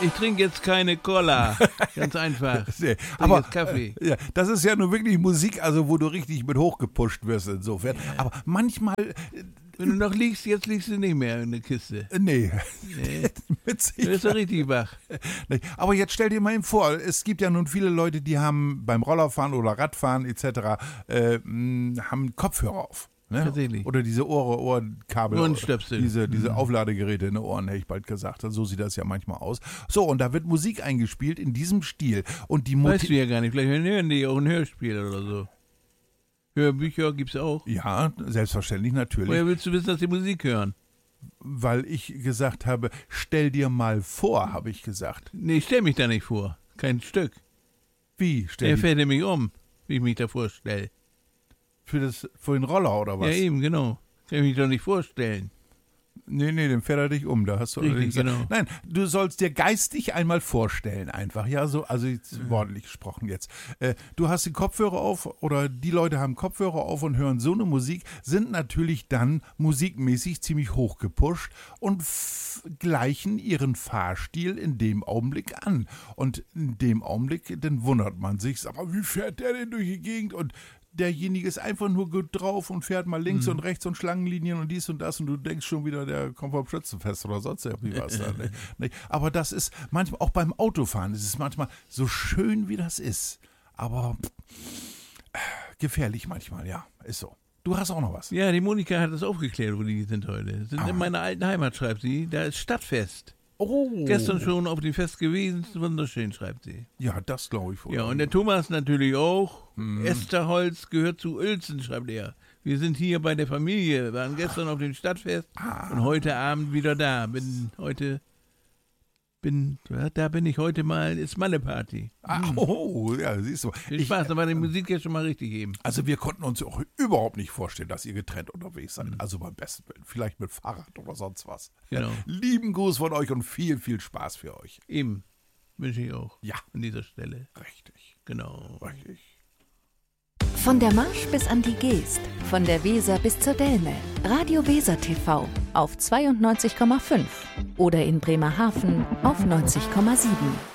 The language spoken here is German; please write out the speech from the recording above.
Ich trinke jetzt keine Cola. Ganz einfach. Nee, Aber aber Kaffee. ja, das ist ja nur wirklich Musik, also wo du richtig mit hochgepusht wirst insofern. Ja. Aber manchmal, Wenn du noch liegst, jetzt liegst du nicht mehr in der Kiste. nee, Nee. mit Du Sicherheit. bist doch richtig wach. nicht. Aber jetzt stell dir mal eben vor, es gibt ja nun viele Leute, die haben beim Rollerfahren oder Radfahren etc. Haben Kopfhörer auf. Ne? Tatsächlich. Oder diese Ohrenkabel. Ohrenstöpsel. Diese Aufladegeräte in den Ohren, hätte ich bald gesagt. So sieht das ja manchmal aus. So, und da wird Musik eingespielt in diesem Stil. Und die Weißt du ja gar nicht. Vielleicht hören die auch ein Hörspiel oder so. Hörbücher gibt's auch. Ja, selbstverständlich, natürlich. Woher willst du wissen, dass die Musik hören? Weil ich gesagt habe, stell dir mal vor, habe ich gesagt. Nee, ich stell mich da nicht vor. Kein Stück. Wie? Er fährt nämlich um, wie ich mich da vorstelle. Für den Roller oder was? Ja, eben, genau. Kann ich mich doch nicht vorstellen. Nee, den fährt er dich um, da hast du Richtig, allerdings- genau. Nein, du sollst dir geistig einmal vorstellen einfach, ja, so, also jetzt wortlich gesprochen jetzt. Du hast die Kopfhörer auf oder die Leute haben Kopfhörer auf und hören so eine Musik, sind natürlich dann musikmäßig ziemlich hochgepusht und gleichen ihren Fahrstil in dem Augenblick an. Und in dem Augenblick, dann wundert man sich, aber wie fährt der denn durch die Gegend? Und derjenige ist einfach nur gut drauf und fährt mal links und rechts und Schlangenlinien und dies und das und du denkst schon wieder, der kommt vom Schützenfest oder sonst irgendwie was. Da, nicht? Aber das ist manchmal, auch beim Autofahren, ist es manchmal so schön, wie das ist. Aber gefährlich manchmal, ja, ist so. Du hast auch noch was. Ja, die Monika hat das aufgeklärt, wo die sind heute. Sind in meiner alten Heimat, schreibt sie. Da ist Stadtfest. Oh. Gestern schon auf dem Fest gewesen. Wunderschön, schreibt sie. Ja, das glaube ich wohl. Ja, und der Thomas natürlich auch. Esterholz gehört zu Uelzen, schreibt er. Wir sind hier bei der Familie, waren gestern auf dem Stadtfest und heute Abend wieder da. Da bin ich heute mal, ist Malle-Party. Ja, siehst du. Viel Spaß, da war die Musik ja schon mal richtig eben. Also wir konnten uns auch überhaupt nicht vorstellen, dass ihr getrennt unterwegs seid. Also beim besten Willen. Vielleicht mit Fahrrad oder sonst was. Genau. Lieben Gruß von euch und viel, viel Spaß für euch. Eben, wünsche ich auch. Ja. An dieser Stelle. Richtig. Genau. Richtig. Von der Marsch bis an die Geest, von der Weser bis zur Delme. Radio Weser TV auf 92,5 oder in Bremerhaven auf 90,7.